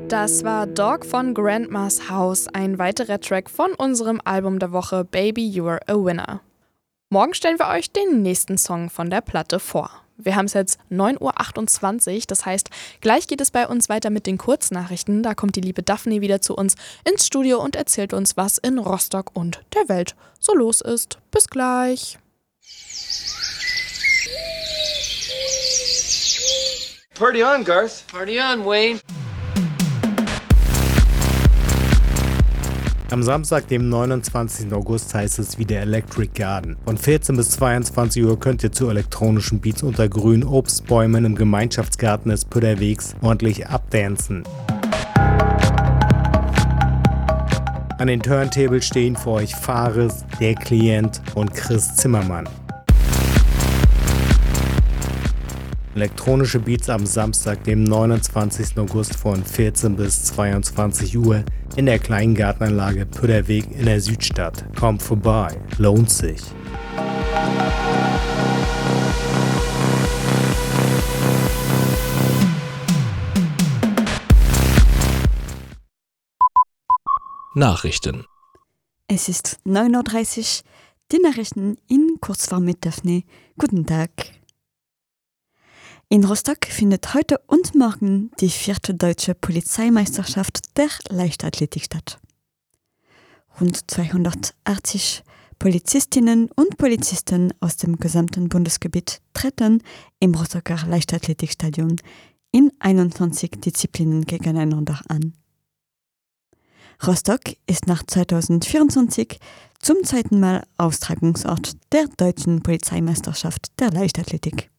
Das war Dog von Grandma's House, ein weiterer Track von unserem Album der Woche Baby You're a Winner. Morgen stellen wir euch den nächsten Song von der Platte vor. Wir haben es jetzt 9:28 Uhr, das heißt, gleich geht es bei uns weiter mit den Kurznachrichten. Da kommt die liebe Daphne wieder zu uns ins Studio und erzählt uns, was in Rostock und der Welt so los ist. Bis gleich. Party on, Garth. Party on, Wayne. Am Samstag, dem 29. August, heißt es wieder Electric Garden. Von 14 bis 22 Uhr könnt ihr zu elektronischen Beats unter grünen Obstbäumen im Gemeinschaftsgarten des Pütterwegs ordentlich abdancen. An den Turntables stehen für euch Fares, der Klient und Chris Zimmermann. Elektronische Beats am Samstag, dem 29. August von 14 bis 22 Uhr in der kleinen Gartenanlage Pütterweg in der Südstadt. Kommt vorbei, lohnt sich. Nachrichten. Es ist 9:30 Uhr, die Nachrichten in Kurzform mit Daphne. Guten Tag. In Rostock findet heute und morgen die 4. Deutsche Polizeimeisterschaft der Leichtathletik statt. Rund 280 Polizistinnen und Polizisten aus dem gesamten Bundesgebiet treten im Rostocker Leichtathletikstadion in 21 Disziplinen gegeneinander an. Rostock ist nach 2024 zum zweiten Mal Austragungsort der Deutschen Polizeimeisterschaft der Leichtathletik.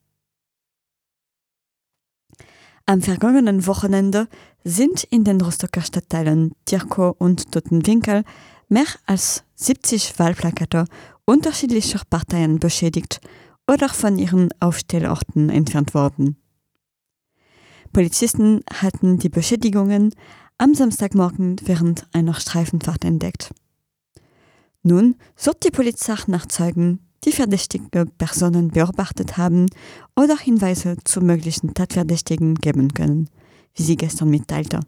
Am vergangenen Wochenende sind in den Rostocker Stadtteilen Tierkow und Totenwinkel mehr als 70 Wahlplakate unterschiedlicher Parteien beschädigt oder von ihren Aufstellorten entfernt worden. Polizisten hatten die Beschädigungen am Samstagmorgen während einer Streifenfahrt entdeckt. Nun sucht die Polizei nach Zeugen, die verdächtige Personen beobachtet haben oder Hinweise zu möglichen Tatverdächtigen geben können, wie sie gestern mitteilte.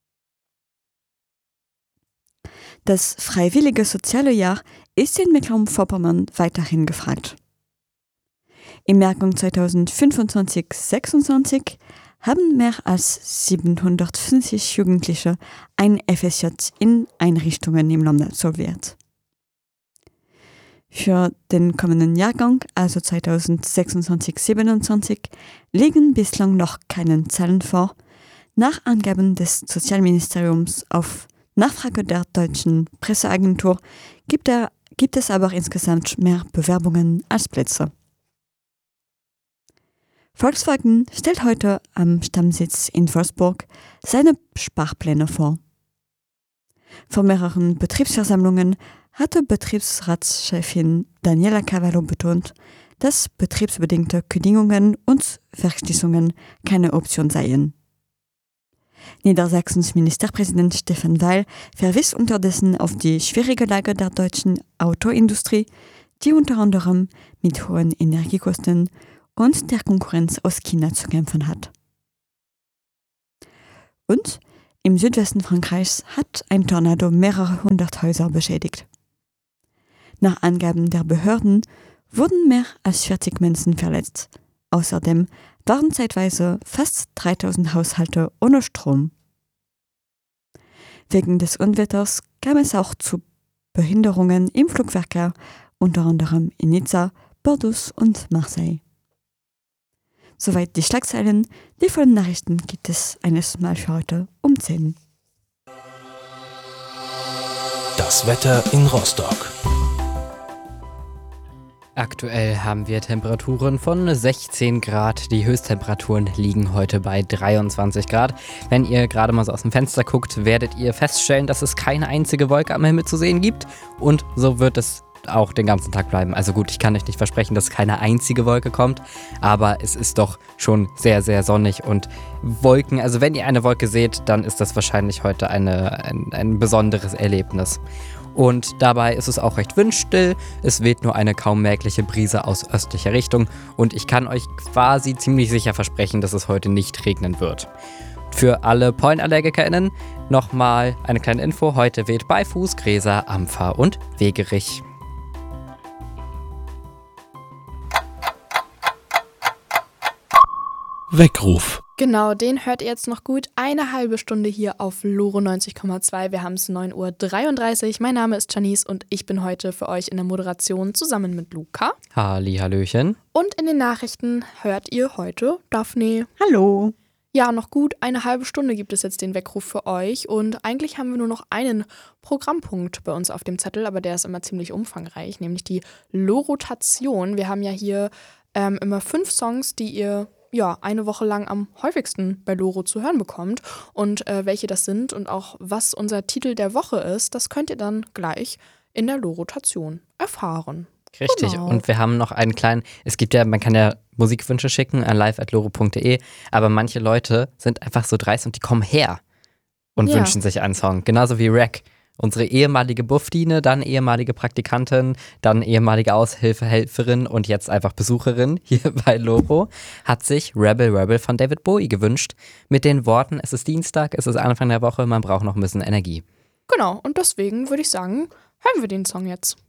Das freiwillige soziale Jahr ist in Mecklenburg-Vorpommern weiterhin gefragt. Im Jahrgang 2025/26 haben mehr als 750 Jugendliche ein FSJ in Einrichtungen im Land absolviert. Für den kommenden Jahrgang, also 2026/27, liegen bislang noch keine Zahlen vor. Nach Angaben des Sozialministeriums auf Nachfrage der deutschen Presseagentur gibt es aber insgesamt mehr Bewerbungen als Plätze. Volkswagen stellt heute am Stammsitz in Wolfsburg seine Sparpläne vor. Vor mehreren Betriebsversammlungen hatte Betriebsratschefin Daniela Cavallo betont, dass betriebsbedingte Kündigungen und Verschließungen keine Option seien. Niedersachsens Ministerpräsident Stefan Weil verwies unterdessen auf die schwierige Lage der deutschen Autoindustrie, die unter anderem mit hohen Energiekosten und der Konkurrenz aus China zu kämpfen hat. Und im Südwesten Frankreichs hat ein Tornado mehrere hundert Häuser beschädigt. Nach Angaben der Behörden wurden mehr als 40 Menschen verletzt. Außerdem waren zeitweise fast 3000 Haushalte ohne Strom. Wegen des Unwetters kam es auch zu Behinderungen im Flugverkehr, unter anderem in Nizza, Bordeaux und Marseille. Soweit die Schlagzeilen. Die vollen Nachrichten gibt es eines Mal für heute um 10. Das Wetter in Rostock. Aktuell haben wir Temperaturen von 16 Grad. Die Höchsttemperaturen liegen heute bei 23 Grad. Wenn ihr gerade mal so aus dem Fenster guckt, werdet ihr feststellen, dass es keine einzige Wolke am Himmel zu sehen gibt. Und so wird es auch den ganzen Tag bleiben. Also gut, ich kann euch nicht versprechen, dass keine einzige Wolke kommt, aber es ist doch schon sehr, sehr sonnig und Wolken, also wenn ihr eine Wolke seht, dann ist das wahrscheinlich heute ein besonderes Erlebnis. Und dabei ist es auch recht windstill, es weht nur eine kaum merkliche Brise aus östlicher Richtung und ich kann euch quasi ziemlich sicher versprechen, dass es heute nicht regnen wird. Für alle PollenallergikerInnen nochmal eine kleine Info. Heute weht Beifuß, Gräser, Ampfer und Wegerich. Weckruf. Genau, den hört ihr jetzt noch gut eine halbe Stunde hier auf Loro 90,2. Wir haben es 9:33 Uhr. Mein Name ist Janice und ich bin heute für euch in der Moderation zusammen mit Luca. Hallihallöchen. Und in den Nachrichten hört ihr heute Daphne. Hallo. Ja, noch gut eine halbe Stunde gibt es jetzt den Weckruf für euch und eigentlich haben wir nur noch einen Programmpunkt bei uns auf dem Zettel, aber der ist immer ziemlich umfangreich, nämlich die Lorotation. Wir haben ja hier immer 5 Songs, die ihr eine Woche lang am häufigsten bei Loro zu hören bekommt. Und welche das sind und auch was unser Titel der Woche ist, das könnt ihr dann gleich in der Lorotation erfahren. Richtig, Genau. Und wir haben noch einen kleinen, man kann ja Musikwünsche schicken an live@loro.de, aber manche Leute sind einfach so dreist und die kommen her und wünschen sich einen Song. Genauso wie Rack. Unsere ehemalige Buffdine, dann ehemalige Praktikantin, dann ehemalige Aushilfehelferin und jetzt einfach Besucherin hier bei Loro, hat sich Rebel Rebel von David Bowie gewünscht. Mit den Worten, es ist Dienstag, es ist Anfang der Woche, man braucht noch ein bisschen Energie. Genau, und deswegen würde ich sagen, hören wir den Song jetzt.